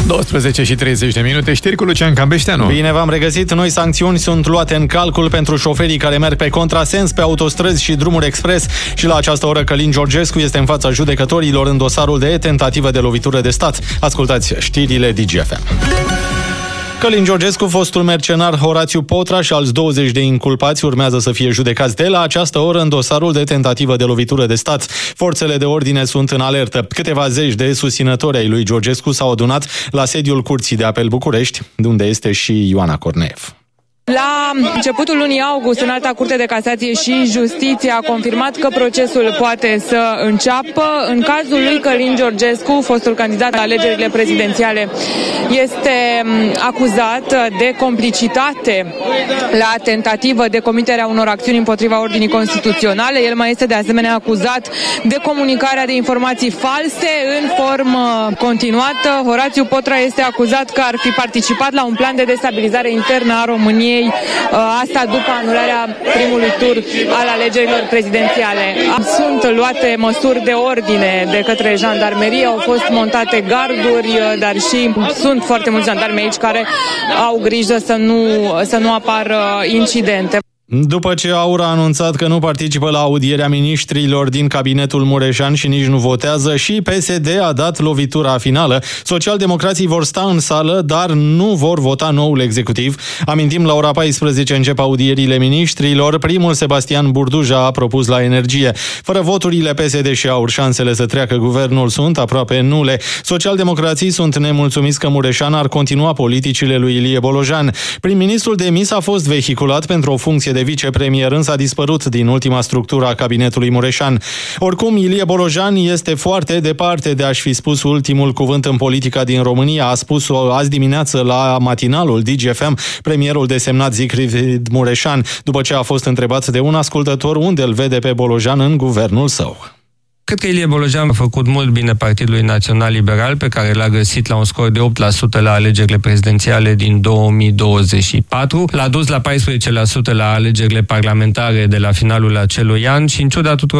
12:30, știri cu Lucian Cambeșteanu. Bine v-am regăsit. Noi sancțiuni sunt luate în calcul pentru șoferii care merg pe contrasens pe autostrăzi și drumuri expres și la această oră Călin Georgescu este în fața judecătorilor în dosarul de tentativă de lovitură de stat. Ascultați știrile DGFM. Călin Georgescu, fostul mercenar Horațiu Potra și alți 20 de inculpați urmează să fie judecați de la această oră în dosarul de tentativă de lovitură de stat. Forțele de ordine sunt în alertă. Câteva zeci de susținători ai lui Georgescu s-au adunat la sediul Curții de Apel București, de unde este și Ioana Corneev. La începutul lunii august, Înalta Curte de Casație și Justiție a confirmat că procesul poate să înceapă. În cazul lui Călin Georgescu, fostul candidat la alegerile prezidențiale, este acuzat de complicitate la tentativă de comiterea unor acțiuni împotriva ordinii constituționale. El mai este de asemenea acuzat de comunicarea de informații false în formă continuată. Horațiu Potra este acuzat că ar fi participat la un plan de destabilizare internă a României, asta după anularea primului tur al alegerilor prezidențiale. Sunt luate măsuri de ordine de către jandarmerie, au fost montate garduri, dar și sunt foarte mulți jandarmi aici care au grijă să nu apară incidente. După ce Aur a anunțat că nu participă la audierea miniștrilor din cabinetul Mureșan și nici nu votează, și PSD a dat lovitura finală. Socialdemocrații vor sta în sală, dar nu vor vota noul executiv. Amintim, la ora 14 încep audierile miniștrilor. Primul, Sebastian Burduja, a propus la Energie. Fără voturile PSD și Aur, șansele să treacă guvernul sunt aproape nule. Socialdemocrații sunt nemulțumiți că Mureșan ar continua politicile lui Ilie Bolojan. Prim-ministrul demis a fost vehiculat pentru o funcție de vicepremier, însă a dispărut din ultima structură a cabinetului Mureșan. Oricum, Ilie Bolojan este foarte departe de a-și fi spus ultimul cuvânt în politica din România. A spus-o azi dimineață la matinalul DGFM premierul desemnat Zicfried Mureșan, după ce a fost întrebat de un ascultător unde îl vede pe Bolojan în guvernul său. Cred că Ilie Bolojan a făcut mult bine Partidului Național Liberal, pe care l-a găsit la un scor de 8% la alegerile prezidențiale din 2024. L-a dus la 14% la alegerile parlamentare de la finalul acelui an și, în ciuda tuturor